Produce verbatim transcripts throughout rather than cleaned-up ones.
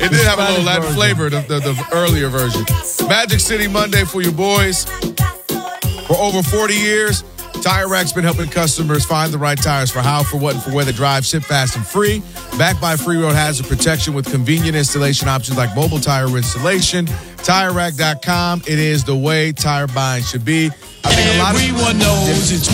It did have a little Latin flavor, the, the, the earlier version. Magic City Monday for you boys. For over forty years, Tire Rack's been helping customers find the right tires for how, for what, and for where they drive, ship fast and free. Backed by Free Road Hazard Protection with convenient installation options like mobile tire installation. Tire Rack dot com. It is the way tire buying should be. I think a lot Everyone of- knows it's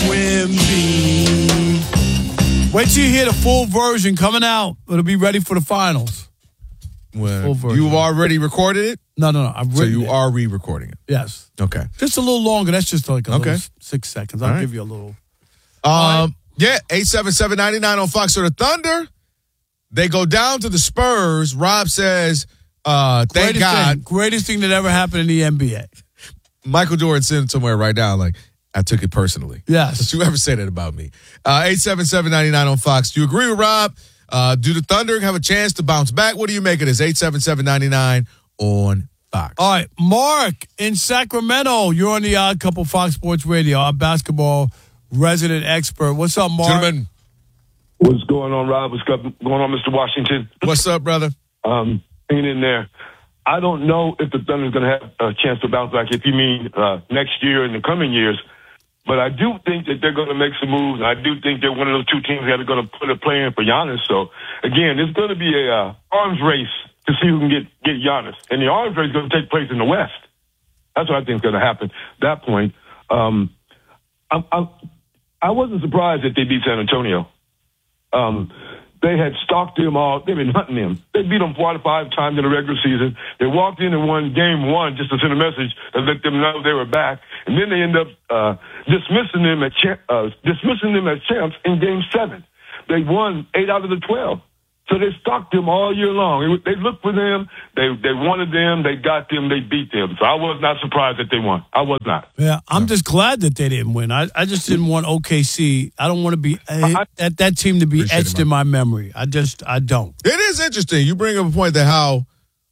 Wemby. Wait till you hear the full version coming out. It'll be ready for the finals. Well, you've already recorded it? No, no, no. I've so you it. are re-recording it? Yes. Okay. Just a little longer. That's just like a okay. little six seconds. I'll right. give you a little. Um, right. Yeah, eight seven seven, nine nine on Fox. So the Thunder, they go down to the Spurs. Rob says, uh, thank greatest God. Thing, greatest thing that ever happened in the N B A. Michael Jordan sent somewhere right now, like, I took it personally. Yes. Don't you ever say that about me. Uh, eight seven seven, nine nine on Fox. Do you agree with Rob? Uh, do the Thunder have a chance to bounce back? What do you make of this? eight seven seven, nine nine on Fox. All right. Mark in Sacramento. You're on the Odd Couple Fox Sports Radio, our basketball resident expert. What's up, Mark? Gentlemen. What's going on, Rob? What's going on, Mister Washington? What's up, brother? Um, hanging in there. I don't know if the Thunder's going to have a chance to bounce back, if you mean uh, next year and the coming years. But I do think that they're going to make some moves. I do think they're one of those two teams that are going to put a play in for Giannis. So, again, it's going to be a uh, arms race to see who can get, get Giannis. And the arms race is going to take place in the West. That's what I think is going to happen at that point. Um, I, I, I wasn't surprised that they beat San Antonio. Um, they had stalked them all. They've been hunting them. They beat them four to five times in the regular season. They walked in and won game one just to send a message and let them know they were back. And then they end up uh, dismissing them at cha- uh, dismissing them as champs in game seven. They won eight out of the twelve. So they stalked them all year long. They looked for them. They they wanted them. They got them. They beat them. So I was not surprised that they won. I was not. Yeah, I'm just glad that they didn't win. I, I just didn't want O K C. I don't want to be I, that that team to be etched in my memory. I just I don't. It is interesting. You bring up a point that how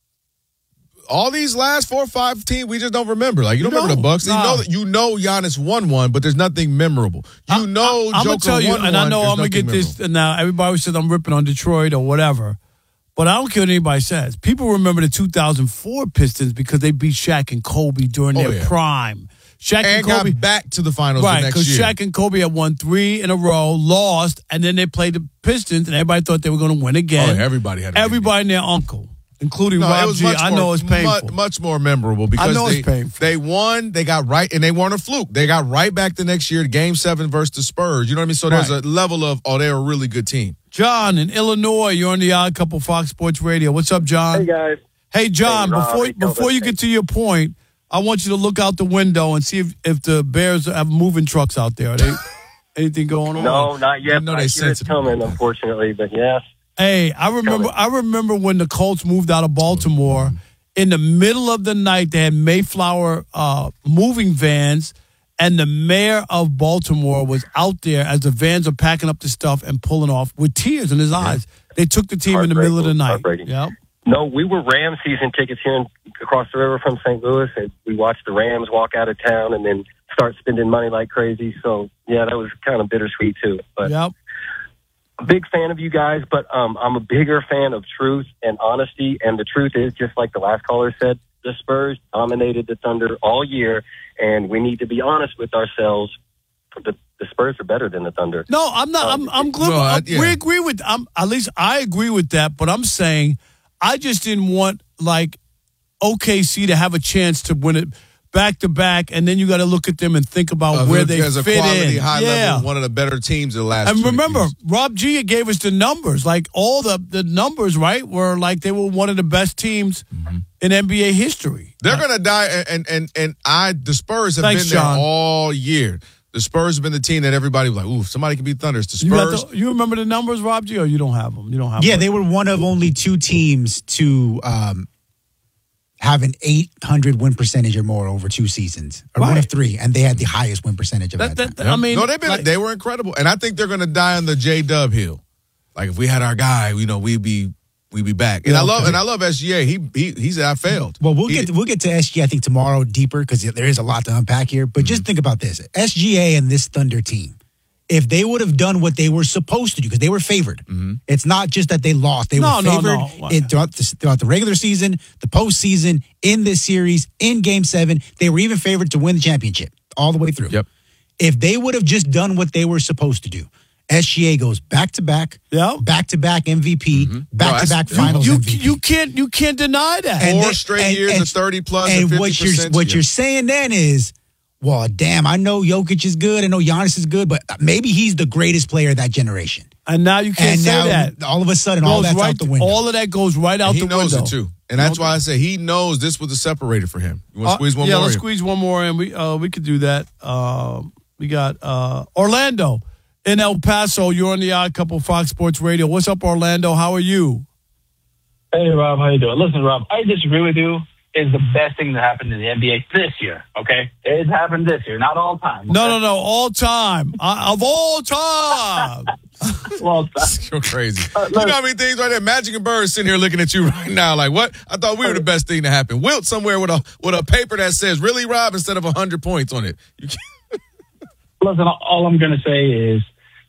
all these last four or five teams we just don't remember. Like you don't no, remember the Bucks. No. You know that you know Giannis won one, but there's nothing memorable. You know I, I, Joker I'm gonna tell you, won and one, I know I'm gonna get memorable. this now. Everybody says I'm ripping on Detroit or whatever, but I don't care what anybody says. People remember the two thousand four Pistons because they beat Shaq and Kobe during oh, their yeah. prime. Shaq and, and Kobe got back to the finals right, the next year. Because Shaq and Kobe had won three in a row, lost, and then they played the Pistons, and everybody thought they were going to win again. Oh, yeah, everybody had. Everybody and their uncle. Including no, Rob G. I know it's painful. Much, much more memorable because I know they, it's painful. they won, they got right, and they weren't a fluke. They got right back the next year, game seven versus the Spurs. You know what I mean? So there's right. a level of, oh, they're a really good team. John in Illinois, you're on the Odd Couple Fox Sports Radio. What's up, John? Hey, guys. Hey, John, hey, Rob, before hey, before you get to your point, I want you to look out the window and see if, if the Bears have moving trucks out there. Are they, anything going on? No, not yet. You know I hear it coming, unfortunately, but yes. Hey, I remember I remember when the Colts moved out of Baltimore. In the middle of the night, they had Mayflower uh, moving vans, and the mayor of Baltimore was out there as the vans are packing up the stuff and pulling off with tears in his eyes. They took the team in the middle of the night. Yep. No, we were Rams season tickets here in, across the river from Saint Louis, and we watched the Rams walk out of town and then start spending money like crazy. So, yeah, that was kind of bittersweet, too. But yep. a big fan of you guys, but um, I'm a bigger fan of truth and honesty. And the truth is, just like the last caller said, the Spurs dominated the Thunder all year, and we need to be honest with ourselves. The, the Spurs are better than the Thunder. No, I'm not. I'm. I'm glib- No, I, yeah. We agree with. I'm at least I agree with that. But I'm saying I just didn't want like O K C to have a chance to win it back to back, and then you got to look at them and think about Uh, where they as a fit quality, in. high yeah. level, one of the better teams of the last. And remember, years. Rob G gave us the numbers. Like all the the numbers, right, were like they were one of the best teams mm-hmm. in N B A history. They're uh, gonna die, and and and, and I the Spurs have Thanks, been there John. all year. The Spurs have been the team that everybody was like, ooh, somebody can beat Thunder. It's the You, Spurs. got the, you remember the numbers, Rob G, or you don't have them? You don't have Yeah, them. they were one of only two teams to um, have an eight hundred win percentage or more over two seasons. Or Right. one of three, and they had the highest win percentage of That- that, that- time. I mean, no, they've been like- they were incredible, and I think they're gonna die on the J Dub hill. Like if we had our guy, you know, we'd be we'd be back. And Yeah, I love okay. and I love S G A. He he he said I failed. Well, we'll He- get to, we'll get to S G A, I think, tomorrow deeper because there is a lot to unpack here. But just think about this. S G A and this Thunder team If they would have done what they were supposed to do, because they were favored. Mm-hmm. It's not just that they lost. They No, were no, favored no. in, throughout, the, throughout the regular season, the postseason, in this series, in Game seven. They were even favored to win the championship all the way through. Yep. If they would have just done what they were supposed to do, S G A goes back-to-back, Yeah. back-to-back M V P, Mm-hmm. back-to-back No, finals You M V P. you can't you can't deny that. And Four then- straight and- years and- of thirty plus and and fifty what you're percent. what yeah. you're saying then is, well, damn, I know Jokic is good, I know Giannis is good, but maybe he's the greatest player of that generation. And now you can't And say now that. all of a sudden, all Goes that's right, out the window. All of that goes right out And he the knows window. it too, and that's why I say he knows this was the separator for him. You want to squeeze one uh, yeah, more? let's in? squeeze one more in. We uh, we could do that. Um, we got uh, Orlando in El Paso. You're on the Odd Couple Fox Sports Radio. What's up, Orlando? How are you? Hey, Rob, how you doing? Listen, Rob, I disagree with you. Is the best thing that happened in the N B A this year, okay? It happened this year, not all time. Okay? No, no, no. All time. Uh, of all time. Well, You're crazy. Uh, you know look- how many things right there? Magic and Bird sitting here looking at you right now, like what? I thought we were the best thing to happen. Wilt somewhere with a with a paper that says "Really, Rob" instead of a hundred points on it. You can't. listen, all I'm going to say is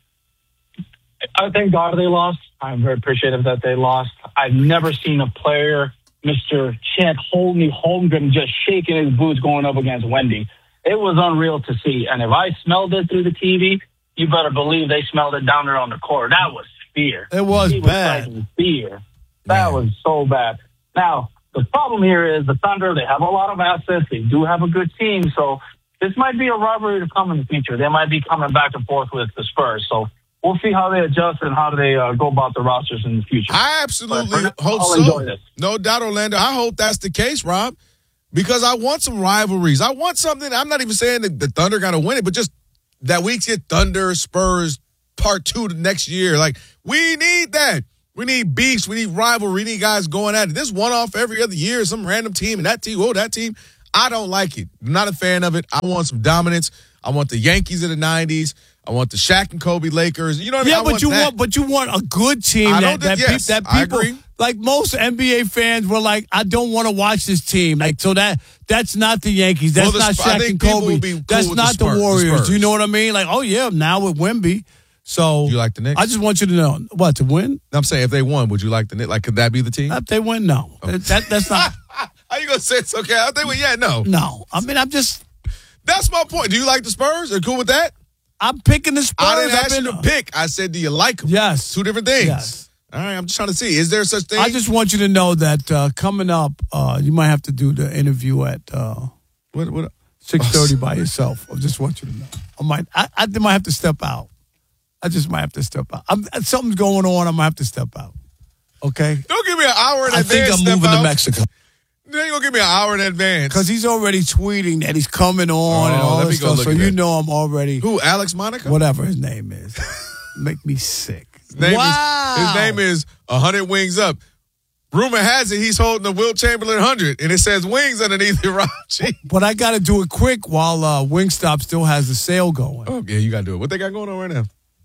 I thank God they lost. I'm very appreciative that they lost. I've never seen a player, Mister Chet Holmgren, Holmgren, just shaking his boots going up against Wendy. It was unreal to see. And if I smelled it through the T V, you better believe they smelled it down there on the court. That was fear. It was He bad. fighting fear. That was so bad. Now, the problem here is the Thunder, they have a lot of assets. They do have a good team. So this might be a rivalry to come in the future. They might be coming back and forth with the Spurs. So we'll see how they adjust and how they uh, go about the rosters in the future. I absolutely But for now, hope I'll so. enjoy this. No doubt, Orlando. I hope that's the case, Rob, because I want some rivalries. I want something. I'm not even saying that the Thunder got to win it, but just that we get Thunder, Spurs, part two the next year. Like, we need that. We need beefs. We need rivalry. We need guys going at it. This one off every other year, some random team, and that team, oh, that team. I don't like it. I'm not a fan of it. I want some dominance. I want the Yankees of the nineties. I want the Shaq and Kobe Lakers. You know what I mean? Yeah, I but want you that. want, but you want a good team. I that don't that, think- yes, peop- that I people, agree. like most N B A fans, were like, I don't want to watch this team. Like, so that that's not the Yankees. That's Well, the not Sp- I Shaq think and people Kobe. will be cool That's with the not the, Spurs- the Warriors. Spurs. You know what I mean? Like, oh yeah, now with Wemby. So You like the Knicks? I just want you to know what to win. I'm saying if they won, would you like the Knicks? Like, could that be the team? If they win, no. That, that's not. How you gonna say it's okay? I think, well, yeah, no. No, I mean, I'm just. That's my point. Do you like the Spurs? Are you cool with that? I'm picking the Spurs. I didn't I've ask you been- to pick. I said, do you like them? Yes. Two different things. Yes. All right, I'm just trying to see. Is there such thing? I just want you to know that uh, coming up, uh, you might have to do the interview at uh, What, what, six thirty by yourself. I just want you to know. I might. I, I might have to step out. I just might have to step out. I'm, something's going on. I might have to step out. Okay. don't give me an hour in I advance. think I'm step moving out. to Mexico You ain't gonna give me an hour in advance. because he's already tweeting that he's coming on and Oh, all let this me go stuff. look So at you that. know I'm already Who? Alex Monica? whatever his name is. Make me sick. His name wow. Is, his name is a hundred wings up. Rumor has it he's holding the Wilt Chamberlain hundred, and it says wings underneath it. Rob G. But I got to do it quick while uh, Wingstop still has the sale going. Oh yeah, you gotta do it. What they got going on right now?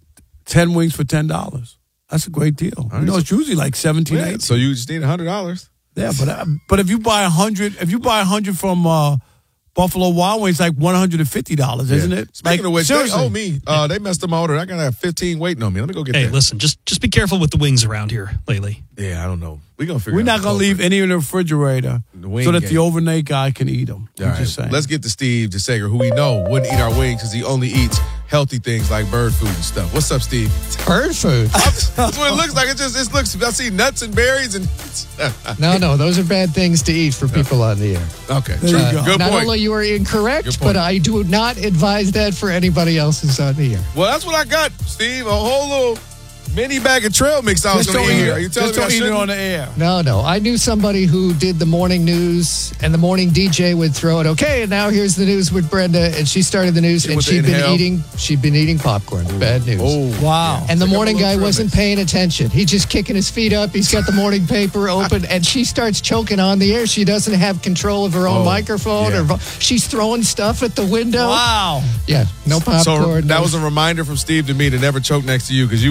Ten wings for ten dollars. That's a great deal. You know, it's usually like seventeen, Yeah, eighteen. so you just need a hundred dollars. Yeah, but uh, but if you buy a hundred, if you buy a hundred from uh, Buffalo Wild Wings, like one hundred and fifty dollars, isn't it? Speaking like, of which, they seriously. owe me. Uh, they messed up my order. I gotta have fifteen waiting on me. Let me go get Hey, that. listen, just just be careful with the wings around here lately. Yeah, I don't know. We gonna figure. We're out not the gonna culprit. leave any in the refrigerator The wing so that game. the overnight guy can eat them. All I'm right, just saying. let's get to Steve DeSager, who we know wouldn't eat our wings because he only eats healthy things like bird food and stuff. What's up, Steve? Bird food. That's what it looks like. It just it looks. I see nuts and berries and. No, no, those are bad things to eat for people on the air. Okay, There true. you go. Good Not point. only you are incorrect, Good point. but I do not advise that for anybody else who's on the air. Well, that's what I got, Steve. A whole little mini bag of trail mix I was just going don't to eat eat. it. Are you telling Just me I don't eat it shouldn't? on the air. No, no. I knew somebody who did the morning news, and the morning D J would throw it. Okay, and now here's the news with Brenda, and she started the news, and with the she'd been inhale? eating. She'd been eating popcorn. Bad news. Oh, Wow. And the Like a morning little guy trail wasn't mix. paying attention. He's just kicking his feet up. He's got the morning paper open, and she starts choking on the air. She doesn't have control of her own Oh, microphone. yeah. Or vo- she's throwing stuff at the window. Wow. Yeah, no popcorn. So that no- was a reminder from Steve to me to never choke next to you because you would be ki-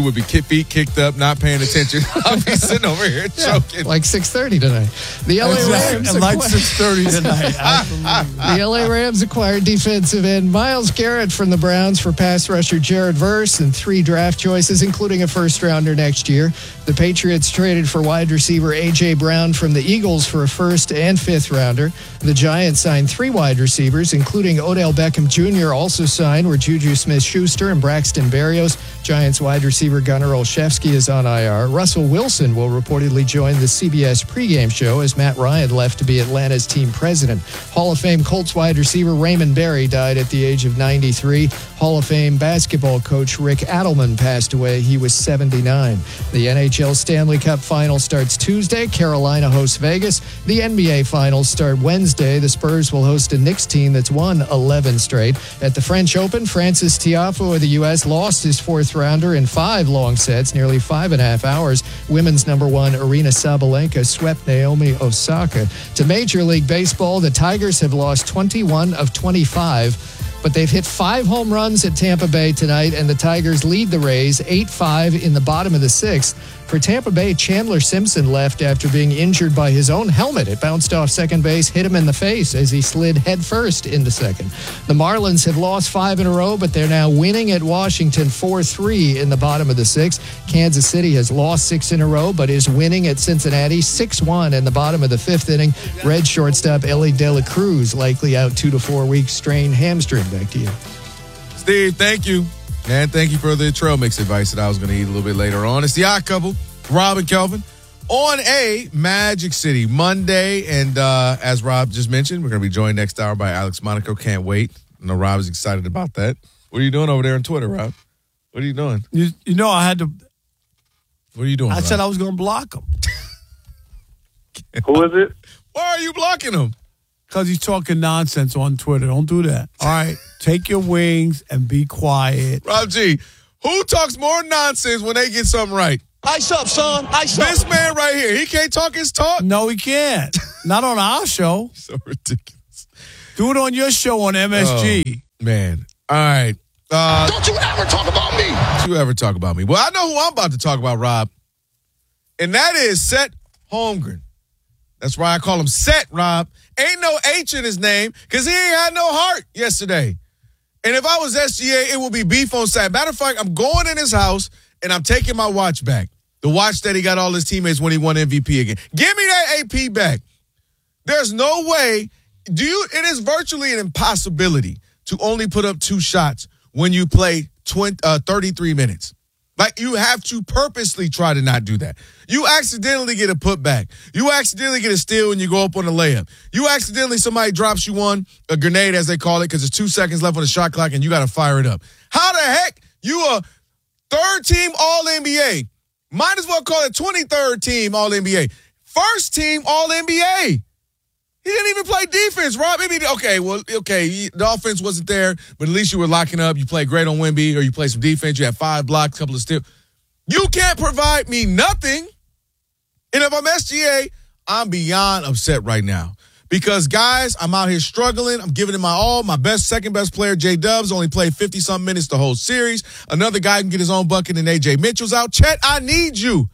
feet kicked up, not paying attention. I'll be sitting over here Yeah, choking. like six thirty tonight. The L A Rams And like acquired- six thirty tonight. The L A Rams acquired defensive end Myles Garrett from the Browns for pass rusher Jared Verse and three draft choices, including a first-rounder next year. The Patriots traded for wide receiver A J. Brown from the Eagles for a first and fifth-rounder. The Giants signed three wide receivers, including Odell Beckham Junior Also signed were Juju Smith-Schuster and Braxton Berrios. Giants wide receiver Gunnar Olszewski is on I R. Russell Wilson will reportedly join the C B S pregame show as Matt Ryan left to be Atlanta's team president. Hall of Fame Colts wide receiver Raymond Berry died at the age of ninety-three. Hall of Fame basketball coach Rick Adelman passed away. He was seventy-nine. The N H L Stanley Cup Final starts Tuesday. Carolina hosts Vegas. The N B A Finals start Wednesday. The Spurs will host a Knicks team that's won eleven straight. At the French Open, Francis Tiafoe of the U S lost his fourth rounder in five long sets, nearly five and a half hours. Women's number one, Aryna Sabalenka, swept Naomi Osaka. To Major League Baseball, the Tigers have lost twenty-one of twenty-five, but they've hit five home runs at Tampa Bay tonight, and the Tigers lead the Rays eight five in the bottom of the sixth. For Tampa Bay, Chandler Simpson left after being injured by his own helmet. It bounced off second base, hit him in the face as he slid headfirst into second. The Marlins have lost five in a row, but they're now winning at Washington four three in the bottom of the sixth. Kansas City has lost six in a row, but is winning at Cincinnati six one in the bottom of the fifth inning. Red shortstop Ellie De La Cruz likely out two to four weeks strained hamstring. Back to you. Steve, thank you. And thank you for the trail mix advice that I was going to eat a little bit later on. It's the Odd Couple, Rob and Kelvin, on a Magic City Monday. And uh, as Rob just mentioned, we're going to be joined next hour by Alex Monaco. Can't wait. I know Rob is excited about that. What are you doing over there on Twitter, Rob? What are you doing? You, you know, I had to. What are you doing, I Rob? said I was going to block him. Who is it? Why are you blocking him? Because he's talking nonsense on Twitter. Don't do that. All right. Take your wings and be quiet. Rob G, who talks more nonsense when they get something right? Ice up, son. Ice up. This man right here. He can't talk his talk? No, he can't. Not on our show. So ridiculous. Do it on your show on M S G. Oh, man. All right. Uh, Don't you ever talk about me. Don't you ever talk about me. Well, I know who I'm about to talk about, Rob. And that is Set Holmgren. That's why I call him Set, Rob. Ain't no H in his name because he ain't had no heart yesterday. And if I was S G A, it would be beef on Saturday. Matter of fact, I'm going in his house and I'm taking my watch back. The watch that he got all his teammates when he won M V P again. Give me that A P back. There's no way. Do you? It is virtually an impossibility to only put up two shots when you play twenty, uh, thirty-three minutes. Like, you have to purposely try to not do that. You accidentally get a putback. You accidentally get a steal and you go up on a layup. You accidentally, somebody drops you one, a grenade as they call it, because there's two seconds left on the shot clock and you got to fire it up. How the heck? You a third-team All N B A. Might as well call it twenty-third team All N B A. First team All N B A. He didn't even play defense, Rob. Maybe, okay, well, okay, the offense wasn't there, but at least you were locking up. You played great on Wemby, or you played some defense. You had five blocks, a couple of steals. You can't provide me nothing. And if I'm S G A, I'm beyond upset right now. Because, guys, I'm out here struggling. I'm giving it my all. My best, second-best player, J-Dubs, only played fifty-something minutes the whole series. Another guy can get his own bucket, and A J Mitchell's out. Chet, I need you.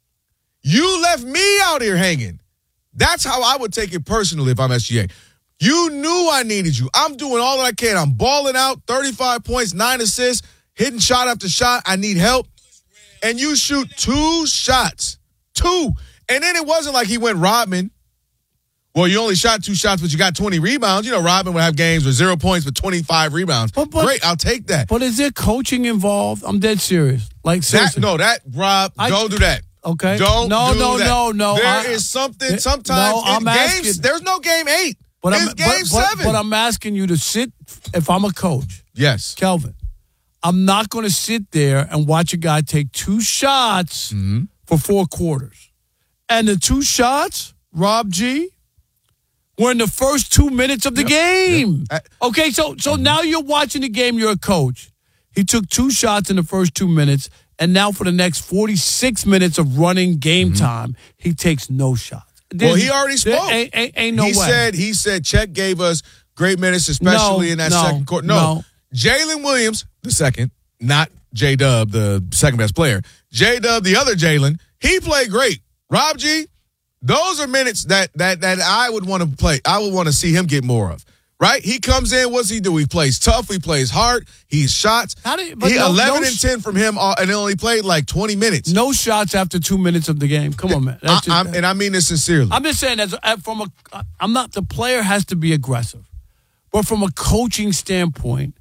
You left me out here hanging. That's how I would take it personally if I'm S G A. You knew I needed you. I'm doing all that I can. I'm balling out, thirty-five points, nine assists, hitting shot after shot. I need help. And you shoot two shots. Two. And then it wasn't like he went Rodman. Well, you only shot two shots, but you got twenty rebounds. You know, Rodman would have games with zero points but twenty-five rebounds. But, but, Great, I'll take that. But is there coaching involved? I'm dead serious. Like, seriously. That, no, that, Rob, I, don't do that. Okay. Don't no, do no, that. no, no. There I, is something sometimes no, I'm in asking, games. There's no game eight. But it's I'm, game but, but, seven. But I'm asking you to sit, if I'm a coach. Yes. Kelvin, I'm not going to sit there and watch a guy take two shots mm-hmm. for four quarters. And the two shots, Rob G., were in the first two minutes of the yep. game. Yep. Okay, so so mm-hmm. now you're watching the game. You're a coach. He took two shots in the first two minutes, and now for the next forty-six minutes of running game mm-hmm. time, he takes no shots. Well, he already spoke. Ain't, ain't, ain't no he way. said he said Chet gave us great minutes, especially no, in that no, second quarter. No, no. Jalen Williams, the second, not J-Dub, the second best player. J-Dub, the other Jalen, he played great. Rob G, those are minutes that that that I would want to play. I would want to see him get more of. Right? He comes in, what's he do? He plays tough, he plays hard, he's shots. How do you, but he no, eleven no and ten from him, uh, and he only played like twenty minutes. No shots after two minutes of the game. Come on, man. That's I, just, I'm, and I mean this sincerely. I'm just saying, as a, from a, I'm not. The player has to be aggressive, but from a coaching standpoint,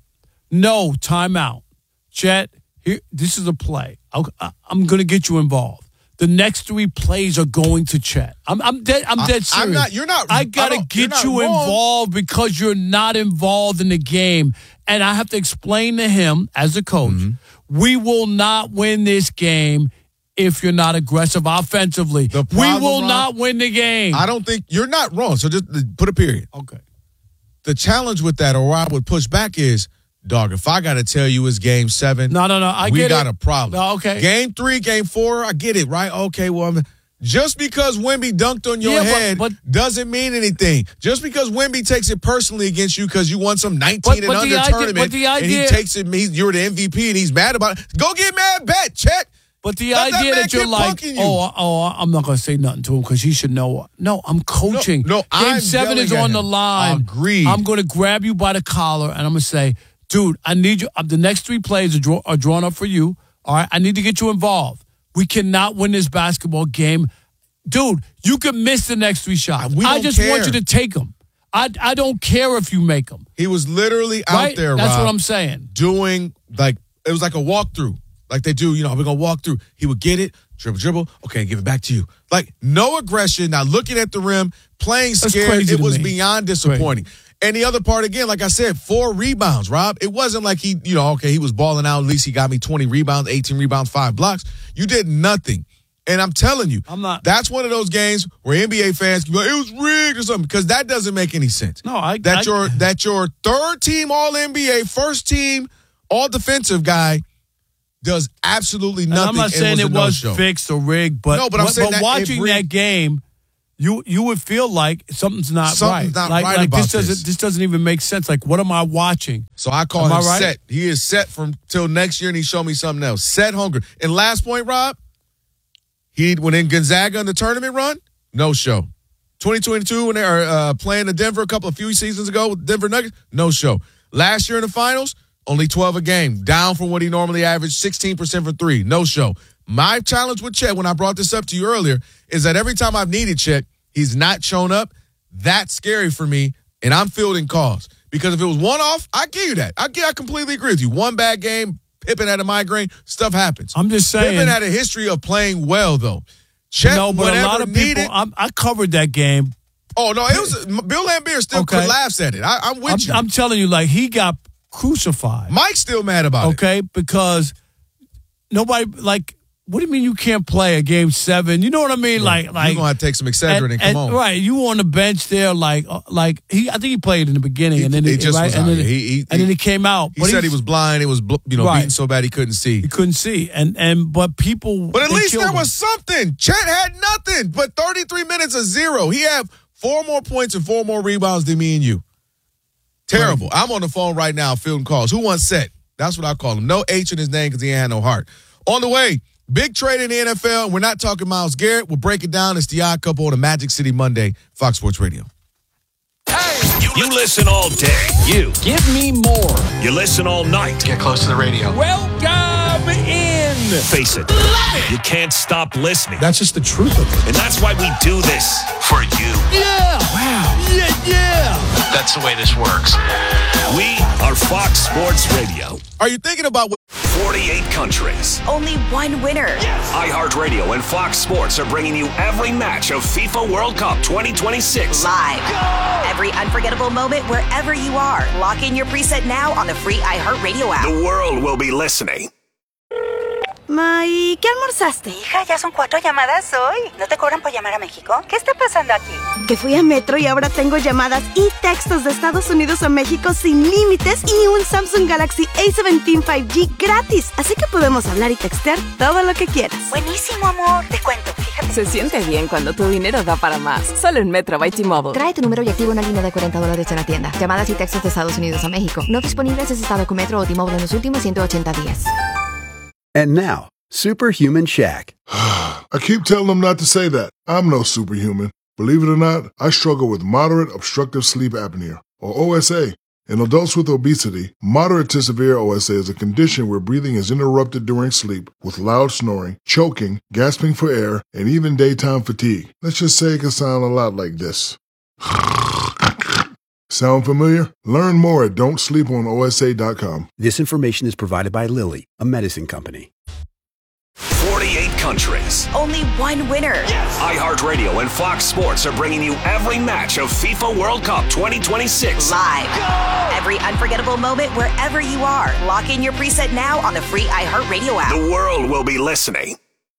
no timeout. Chet, here, this is a play. I'll, I, I'm going to get you involved. The next three plays are going to Chet. I'm, I'm dead. I'm dead serious. I'm not. You're not. I gotta I get you wrong. involved because you're not involved in the game, and I have to explain to him as a coach, mm-hmm. we will not win this game if you're not aggressive offensively. The problem, we will Ron, not win the game. I don't think you're not wrong. So just put a period. Okay. The challenge with that, or I would push back, is. Dog, if I got to tell you it's game seven, no, no, no, I we get got it. a problem. No, okay. Game three, game four, I get it, right? Okay, well, I'm, just because Wemby dunked on your yeah, head but, but, doesn't mean anything. Just because Wemby takes it personally against you because you won some nineteen but, but and under idea, tournament, the idea, and he takes it, he, you're the M V P and he's mad about it. Go get mad bet, check. But the Let idea that, that you're like, you. oh, oh, I'm not going to say nothing to him because he should know. No, I'm coaching. No, no game I'm seven is on the line. Agreed. I'm going to grab you by the collar and I'm going to say, dude, I need you. Uh, the next three plays are, draw, are drawn up for you. All right, I need to get you involved. We cannot win this basketball game, dude. You can miss the next three shots. We I don't just care. want you to take them. I I don't care if you make them. He was literally out right? there. That's Rob, what I'm saying. Doing like it was like a walkthrough, like they do. You know, we're gonna walk through. He would get it, dribble, dribble. Okay, give it back to you. Like no aggression. Not looking at the rim, playing That's scared. crazy It to was me. beyond disappointing. Crazy. And the other part, again, like I said, four rebounds, Rob. It wasn't like he, you know, okay, he was balling out. At least he got me twenty rebounds, eighteen rebounds, five blocks. You did nothing. And I'm telling you, I'm not. That's one of those games where N B A fans can be like, it was rigged or something, because that doesn't make any sense. No, I. That I, your that your third team All N B A, first team All Defensive guy does absolutely nothing. And I'm not saying was it was no-show. fixed or rigged, but no, but I'm but, saying but that watching that game. You you would feel like something's not Something's right. not like, right like about this doesn't this. this doesn't even make sense. Like, what am I watching? So I call Am him I right? set. He is set from till next year, and he showed me something else. Set hunger. And last point, Rob, he when in Gonzaga in the tournament run, no show. twenty twenty-two when they were uh, playing the Denver a couple of few seasons ago with Denver Nuggets, no show. Last year in the finals, only twelve a game, down from what he normally averaged, sixteen percent for three, no show. My challenge with Chet, when I brought this up to you earlier, is that every time I've needed Chet, he's not shown up. That's scary for me, and I'm fielding calls. Because if it was one-off, I give you that. I, I completely agree with you. One bad game, Pippen had a migraine, stuff happens. I'm just saying. Pippen had a history of playing well, though. Chet, no, but a lot of needed, people. I'm, I covered that game. Oh, no, it was Bill Laimbeer still Okay. laughs at it. I, I'm with I'm, you. I'm telling you, like, he got crucified. Mike's still mad about it. Okay, because nobody, like, what do you mean you can't play a game seven? You know what I mean? Like, You're like going to have to take some Excedrin and, and, come and, on. right? You on the bench there, like, uh, like he. I think he played in the beginning, He- and then he he, just right, was and out then, here. He- he- and then he- he came out. He but said he was blind. It was, bl- you know, Right. beaten so bad he couldn't see. He couldn't see, and and but people. But at they least killed there him. was something. Chet had nothing but thirty-three minutes of zero. He had four more points and four more rebounds than me and you. Terrible. Right. I'm on the phone right now fielding calls. Who wants Set? That's what I call him. No H in his name because he ain't had no heart. On the way, big trade in the N F L. We're not talking Myles Garrett. We'll break it down. It's the Odd Couple on the Magic City Monday, Fox Sports Radio. You, you listen all day. You. Give me more. You listen all night. Get close to the radio. Welcome in. Face it. You can't stop listening. That's just the truth of it. And that's why we do this. For you. Yeah. Wow. Yeah, yeah. That's the way this works. We are Fox Sports Radio. Are you thinking about what? forty-eight countries. Only one winner. Yes. iHeartRadio and Fox Sports are bringing you every match of FIFA World Cup twenty twenty-six. Live. Go! Every unforgettable moment wherever you are. Lock in your preset now on the free iHeartRadio app. The world will be listening. Ma, ¿y qué almorzaste? Hija, ya son cuatro llamadas hoy. ¿No te cobran por llamar a México? ¿Qué está pasando aquí? Que fui a Metro y ahora tengo llamadas y textos de Estados Unidos a México sin límites y un Samsung Galaxy A diecisiete cinco G gratis. Así que podemos hablar y textear todo lo que quieras. Buenísimo, amor. Te cuento, fíjate. Se siente bien cuando tu dinero da para más. Solo en Metro by T-Mobile. Trae tu número y activa una línea de cuarenta dólares en la tienda. Llamadas y textos de Estados Unidos a México. No disponibles en estado con Metro o T-Mobile en los últimos ciento ochenta días. And now, Superhuman Shack. I keep telling them not to say that. I'm no superhuman. Believe it or not, I struggle with moderate obstructive sleep apnea, or O S A. In adults with obesity, moderate to severe O S A is a condition where breathing is interrupted during sleep with loud snoring, choking, gasping for air, and even daytime fatigue. Let's just say it can sound a lot like this. Sound familiar? Learn more at don't sleep on O S A dot com. This information is provided by Lilly, a medicine company. forty-eight countries. Only one winner. Yes! iHeartRadio and Fox Sports are bringing you every match of FIFA World Cup twenty twenty-six. Live. Go! Every unforgettable moment wherever you are. Lock in your preset now on the free iHeartRadio app. The world will be listening.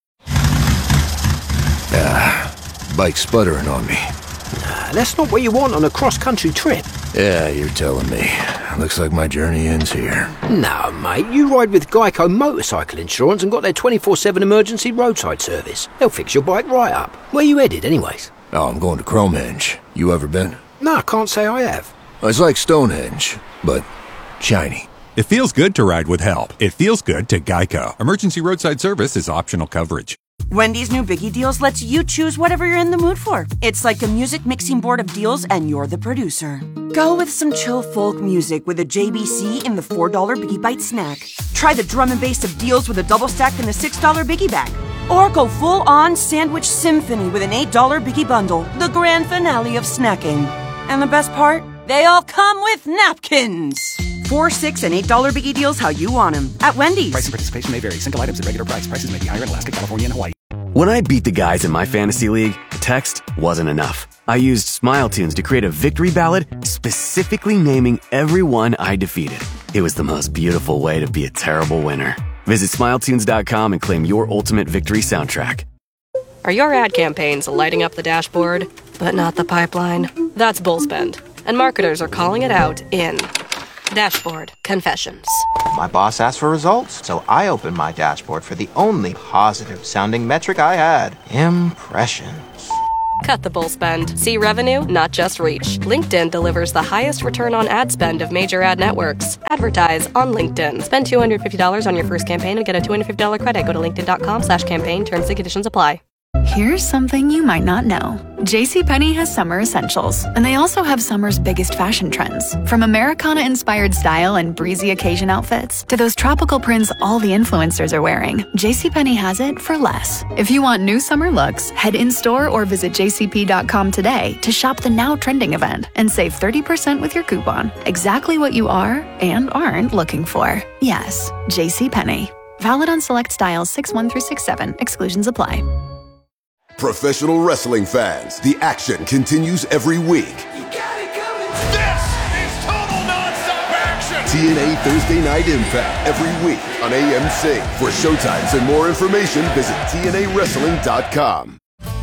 Ah, bike sputtering on me. Nah, that's not what you want on a cross-country trip. Yeah, you're telling me. Looks like my journey ends here. No, mate, you ride with Geico Motorcycle Insurance and got their twenty-four seven emergency roadside service. They'll fix your bike right up. Where you headed, anyways? Oh, I'm going to Cromhenge. You ever been? No, I can't say I have. It's like Stonehenge, but shiny. It feels good to ride with help. It feels good to Geico. Emergency roadside service is optional coverage. Wendy's new Biggie Deals lets you choose whatever you're in the mood for. It's like a music mixing board of deals, and you're the producer. Go with some chill folk music with a J B C in the four dollar Biggie Bite snack. Try the drum and bass of deals with a double stack in the six dollar Biggie Bag. Or go full-on sandwich symphony with an eight dollar Biggie Bundle, the grand finale of snacking. And the best part? They all come with napkins. Four, six, and eight dollar Biggie Deals how you want them at Wendy's. Price and participation may vary. Single items at regular price. Prices may be higher in Alaska, California, and Hawaii. When I beat the guys in my fantasy league, text wasn't enough. I used Smile Tunes to create a victory ballad specifically naming everyone I defeated. It was the most beautiful way to be a terrible winner. Visit smile tunes dot com and claim your ultimate victory soundtrack. Are your ad campaigns lighting up the dashboard, but not the pipeline? That's Bullspend, and marketers are calling it out in Dashboard Confessions. My boss asked for results, so I opened my dashboard for the only positive-sounding metric I had, impressions. Cut the bull spend. See revenue, not just reach. LinkedIn delivers the highest return on ad spend of major ad networks. Advertise on LinkedIn. Spend two hundred fifty dollars on your first campaign and get a two hundred fifty dollars credit. Go to linkedin.com slash campaign. Terms and conditions apply. Here's something you might not know. JCPenney has summer essentials, and they also have summer's biggest fashion trends. From Americana-inspired style and breezy occasion outfits to those tropical prints all the influencers are wearing, JCPenney has it for less. If you want new summer looks, head in-store or visit j c p dot com today to shop the now trending event and save thirty percent with your coupon. Exactly what you are and aren't looking for. Yes, JCPenney. Valid on select styles six one through six seven. Exclusions apply. Professional wrestling fans, the action continues every week. You got it coming. This is total nonstop action. T N A Thursday Night Impact every week on A M C. For showtimes and more information, visit T N A wrestling dot com.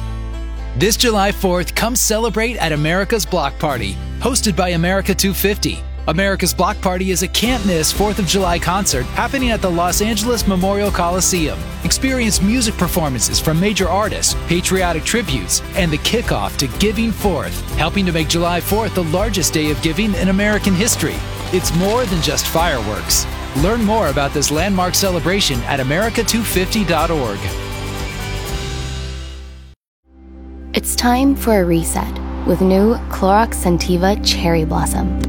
This July fourth, come celebrate at America's Block Party, hosted by America two fifty. America's Block Party is a can't-miss fourth of July concert happening at the Los Angeles Memorial Coliseum. Experience music performances from major artists, patriotic tributes, and the kickoff to Giving Fourth, helping to make July fourth the largest day of giving in American history. It's more than just fireworks. Learn more about this landmark celebration at america two fifty dot org. It's time for a reset with new Clorox Scentiva Cherry Blossom.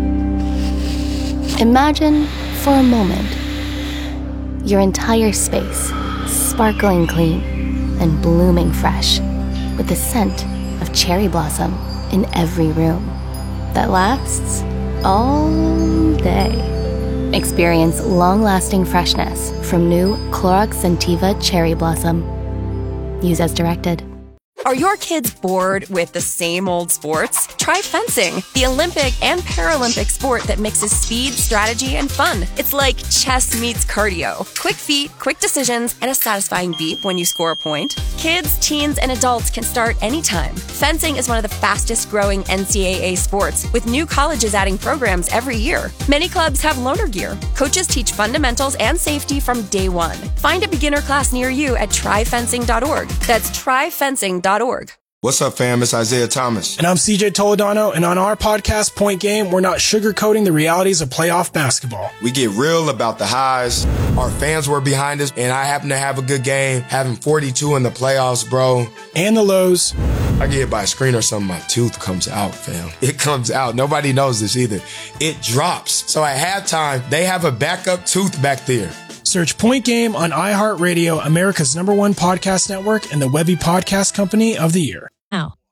Imagine, for a moment, your entire space sparkling clean and blooming fresh with the scent of cherry blossom in every room that lasts all day. Experience long-lasting freshness from new Clorox Scentiva Cherry Blossom. Use as directed. Are your kids bored with the same old sports? Try fencing, the Olympic and Paralympic sport that mixes speed, strategy, and fun. It's like chess meets cardio. Quick feet, quick decisions, and a satisfying beep when you score a point. Kids, teens, and adults can start anytime. Fencing is one of the fastest growing N C double A sports, with new colleges adding programs every year. Many clubs have loaner gear. Coaches teach fundamentals and safety from day one. Find a beginner class near you at try fencing dot org. That's try fencing dot org. What's up, fam? It's Isaiah Thomas. And I'm C J Toledano, and on our podcast, Point Game, we're not sugarcoating the realities of playoff basketball. We get real about the highs. Our fans were behind us, and I happen to have a good game, having forty-two in the playoffs, bro. And the lows. I get hit by a screen or something, my tooth comes out, fam. It comes out. Nobody knows this either. It drops. So at halftime, they have a backup tooth back there. Search Point Game on iHeartRadio, America's number one podcast network, and the Webby Podcast Company of the Year. Now,